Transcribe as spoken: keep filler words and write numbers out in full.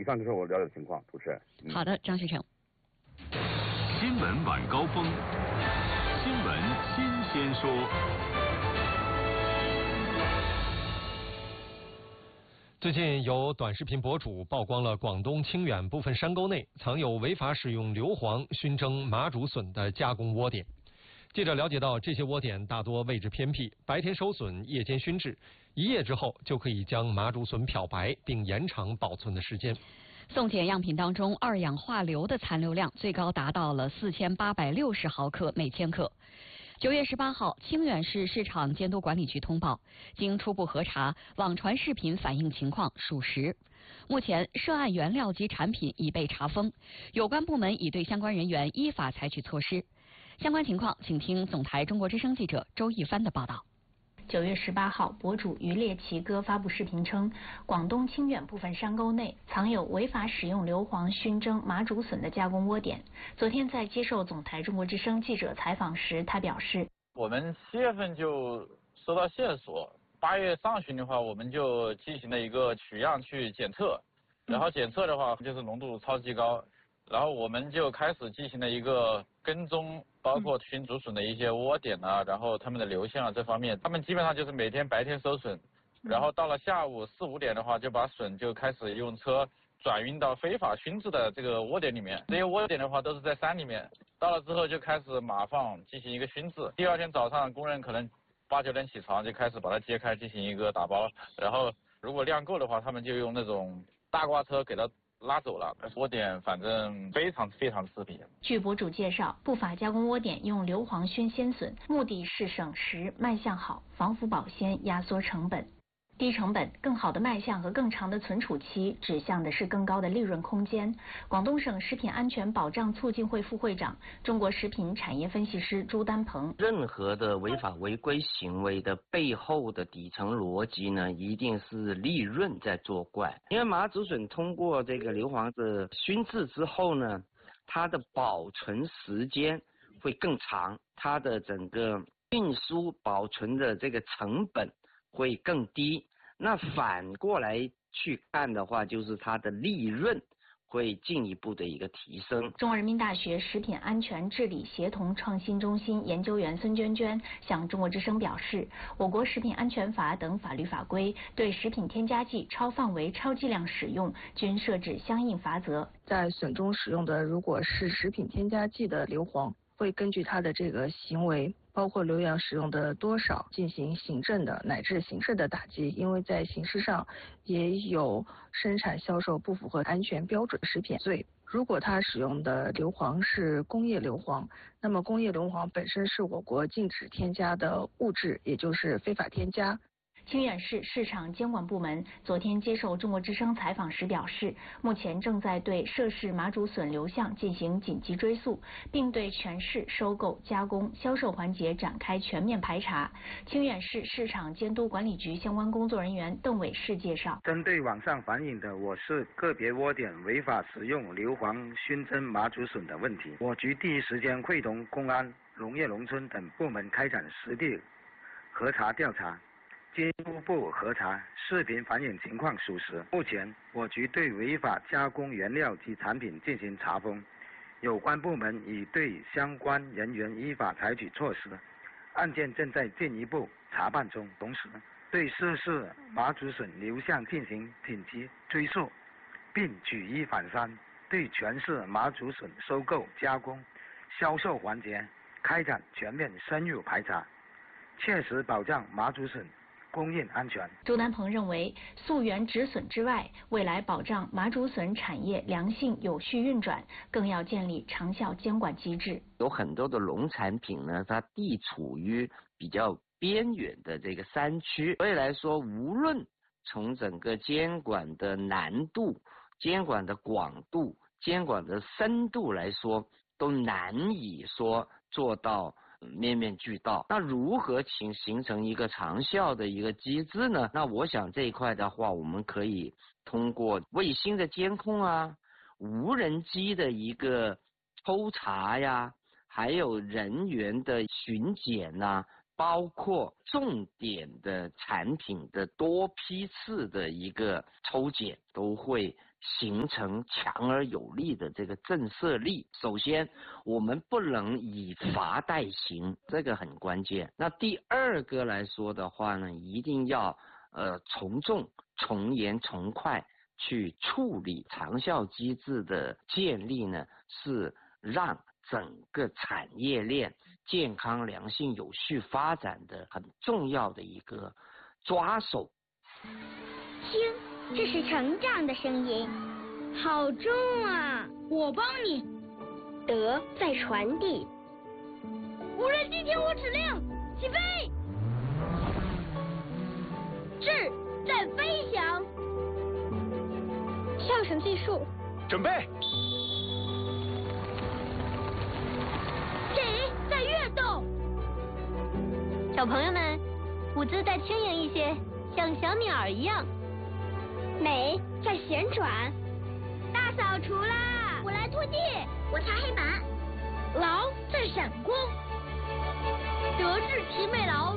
以上就是我了解的情况，主持人。 嗯、好的，张学成。 新闻晚高峰，新闻新鲜说。 最近有短视频博主曝光了广东清远部分山沟内藏有违法使用硫磺熏蒸麻竹笋的加工窝点。记者了解到，这些窝点大多位置偏僻，白天收笋，夜间熏制，一夜之后就可以将麻竹笋漂白，并延长保存的时间。 送检样品当中，二氧化硫的残留量最高达到了四千八百六十毫克每千克。九月十八号，清远市市场监督管理局通报，经初步核查，网传视频反映情况属实。目前，涉案原料及产品已被查封，有关部门已对相关人员依法采取措施。相关情况，请听总台中国之声记者周一帆的报道。 九月十八号，博主渔猎奇哥发布视频称，广东清远部分山沟内藏有违法使用硫磺熏蒸麻竹笋的加工窝点。昨天在接受总台中国之声记者采访时，他表示， 我们七月份就收到线索，八月上旬的话，我们就进行了一个取样去检测，然后检测的话就是浓度超级高，然后我们就开始进行了一个跟踪，包括熏竹笋的一些窝点啊，然后他们的流向啊这方面，他们基本上就是每天白天收笋，然后到了下午四五点的话，就把笋就开始用车转运到非法熏制的这个窝点里面。这些窝点的话都是在山里面，到了之后就开始码放进行一个熏制。第二天早上，工人可能八九点起床就开始把它揭开进行一个打包，然后如果量够的话，他们就用那种大挂车给它拉走了。窝点反正非常非常刺鼻。 据博主介绍，不法加工窝点用硫磺熏鲜笋，目的是省时、卖相好、防腐保鲜、压缩成本。低成本、更好的卖相和更长的存储期，指向的是更高的利润空间。广东省食品安全保障促进会副会长、中国食品产业分析师朱丹鹏： 任何的违法违规行为的背后的底层逻辑呢，一定是利润在作怪。因为麻竹笋通过这个硫磺的熏制之后呢，它的保存时间会更长，它的整个运输保存的这个成本会更低。那反过来去看的话，就是它的利润会进一步的一个提升。 中国人民大学食品安全治理协同创新中心研究员孙娟娟向中国之声表示，我国食品安全法等法律法规对食品添加剂超范围、超剂量使用均设置相应罚则。 在笋中使用的如果是食品添加剂的硫磺，会根据它的这个行为，包括流量使用的多少，进行行政的乃至刑事的打击。因为在刑事上也有生产销售不符合安全标准食品罪。如果它使用的硫磺是工业硫磺，那么工业硫磺本身是我国禁止添加的物质，也就是非法添加。 清远市市场监管部门昨天接受中国之声采访时表示，目前正在对涉事麻竹笋流向进行紧急追溯，并对全市收购、加工、销售环节展开全面排查。清远市市场监督管理局相关工作人员邓伟士介绍， 针对网上反映的我市个别窝点违法使用硫磺熏蒸麻竹笋的问题，我局第一时间会同公安、农业农村等部门开展实地核查调查。经初步核查，视频反映情况属实。目前，我局对违法加工原料及产品进行查封，有关部门已对相关人员依法采取措施，案件正在进一步查办中。同时，对涉事麻竹笋流向进行紧急追溯，并举一反三，对全市麻竹笋收购、加工、销售环节开展全面深入排查，切实保障麻竹笋供应安全。 朱丹鹏认为，溯源止损之外，未来保障麻竹笋产业良性有序运转，更要建立长效监管机制。 有很多的农产品呢，它地处于比较边远的这个山区，所以来说，无论从整个监管的难度、监管的广度、监管的深度来说，都难以说做到面面俱到。那如何形形成一个长效的一个机制呢？那我想这一块的话，我们可以通过卫星的监控啊、无人机的一个抽查呀，还有人员的巡检呐、 包括重点的产品的多批次的一个抽检，都会形成强而有力的这个震慑力。首先，我们不能以罚代行，这个很关键。那第二个来说的话呢，一定要呃从重、从严、从快去处理。长效机制的建立呢，是让整个产业链健康、良性、有序发展的很重要的一个抓手。 听，这是成长的声音，好重啊！我帮你。德在传递。无人机听我指令，起飞。智在飞翔。上升技术， 准备。 体在跃动。小朋友们，舞姿再轻盈一些，像小鸟一样。美在旋转。大扫除啦！我来拖地，我擦黑板。劳在闪光。德智体美劳